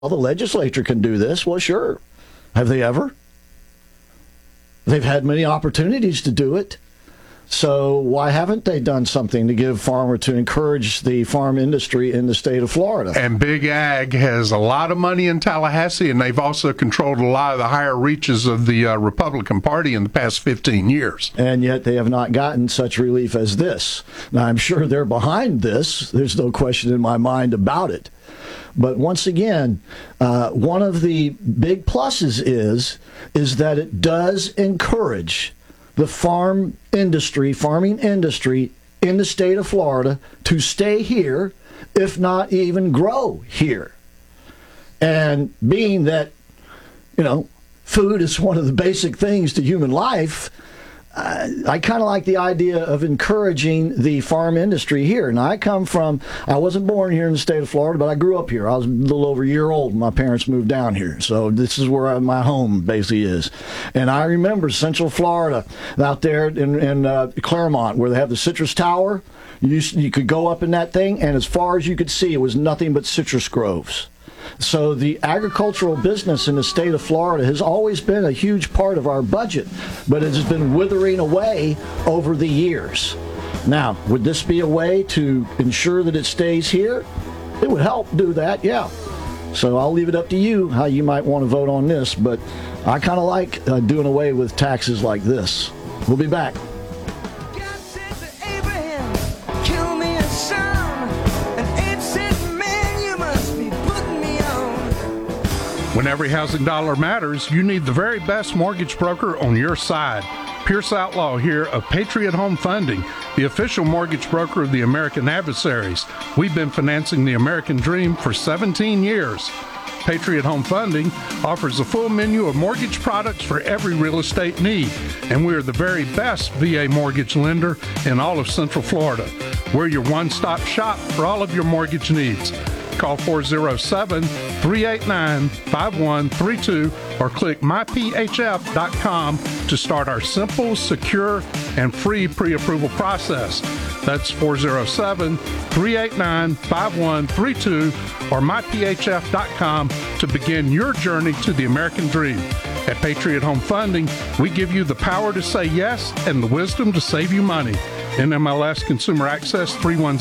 the legislature can do this. Well, sure. Have they ever? They've had many opportunities to do it. So why haven't they done something to encourage the farm industry in the state of Florida? And Big Ag has a lot of money in Tallahassee, and they've also controlled a lot of the higher reaches of the Republican Party in the past 15 years. And yet they have not gotten such relief as this. Now, I'm sure they're behind this. There's no question in my mind about it. But once again, one of the big pluses is that it does encourage the farming industry in the state of Florida to stay here, if not even grow here. And being that, food is one of the basic things to human life, I kind of like the idea of encouraging the farm industry here. And I wasn't born here in the state of Florida, but I grew up here. I was a little over a year old when my parents moved down here. So this is where my home basically is. And I remember Central Florida out there in Claremont, where they have the citrus tower. You could go up in that thing, and as far as you could see, it was nothing but citrus groves. So the agricultural business in the state of Florida has always been a huge part of our budget, but it has been withering away over the years. Now, would this be a way to ensure that it stays here? It would help do that, yeah. So I'll leave it up to you how you might want to vote on this, but I kind of like doing away with taxes like this. We'll be back. When every housing dollar matters, you need the very best mortgage broker on your side. Pierce Outlaw here of Patriot Home Funding, the official mortgage broker of the American Adversaries. We've been financing the American dream for 17 years. Patriot Home Funding offers a full menu of mortgage products for every real estate need, and we are the very best VA mortgage lender in all of Central Florida. We're your one-stop shop for all of your mortgage needs. Call 407-389-5132 or click myphf.com to start our simple, secure, and free pre-approval process. That's 407-389-5132 or myphf.com to begin your journey to the American dream. At Patriot Home Funding, we give you the power to say yes and the wisdom to save you money. NMLS Consumer Access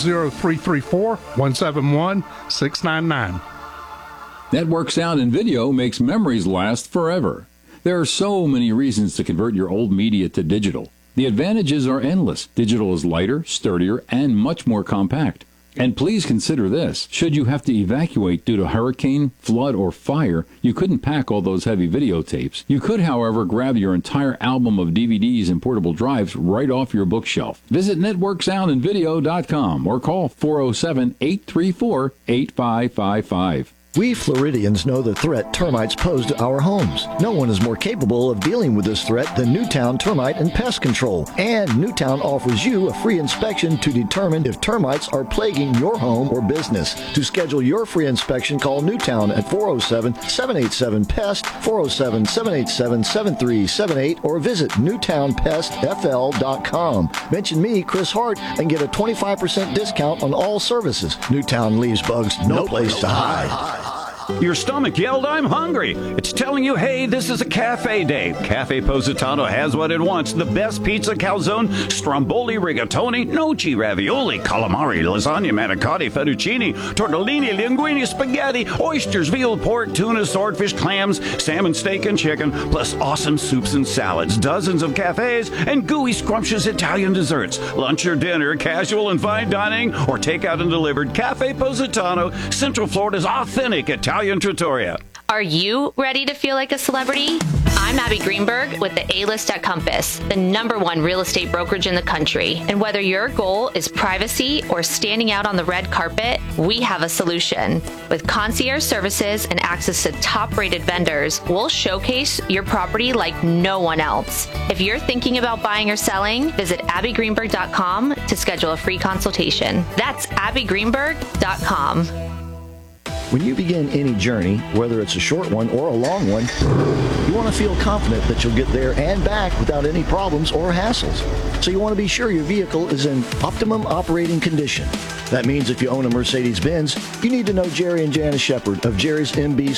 310-334-171-699. Network Sound and Video makes memories last forever. There are so many reasons to convert your old media to digital. The advantages are endless. Digital is lighter, sturdier, and much more compact. And please consider this. Should you have to evacuate due to hurricane, flood, or fire, you couldn't pack all those heavy videotapes. You could, however, grab your entire album of DVDs and portable drives right off your bookshelf. Visit networksoundandvideo.com or call 407-834-8555. We Floridians know the threat termites pose to our homes. No one is more capable of dealing with this threat than Newtown Termite and Pest Control. And Newtown offers you a free inspection to determine if termites are plaguing your home or business. To schedule your free inspection, call Newtown at 407-787-PEST, 407-787-7378, or visit newtownpestfl.com. Mention me, Chris Hart, and get a 25% discount on all services. Newtown leaves bugs no place to hide. Your stomach yelled, "I'm hungry." It's telling you, hey, this is a cafe day. Cafe Positano has what it wants. The best pizza, calzone, stromboli, rigatoni, gnocchi, ravioli, calamari, lasagna, manicotti, fettuccine, tortellini, linguine, spaghetti, oysters, veal, pork, tuna, swordfish, clams, salmon, steak, and chicken, plus awesome soups and salads, dozens of cafes, and gooey, scrumptious Italian desserts. Lunch or dinner, casual and fine dining, or takeout and delivered. Cafe Positano, Central Florida's authentic Italian trattoria. Are you ready to feel like a celebrity? I'm Abby Greenberg with the A-List at Compass, the #1 real estate brokerage in the country. And whether your goal is privacy or standing out on the red carpet, we have a solution. With concierge services and access to top-rated vendors, we'll showcase your property like no one else. If you're thinking about buying or selling, visit abbygreenberg.com to schedule a free consultation. That's abbygreenberg.com. When you begin any journey, whether it's a short one or a long one, you want to feel confident that you'll get there and back without any problems or hassles. So you want to be sure your vehicle is in optimum operating condition. That means if you own a Mercedes-Benz, you need to know Jerry and Janice Shepard of Jerry's MB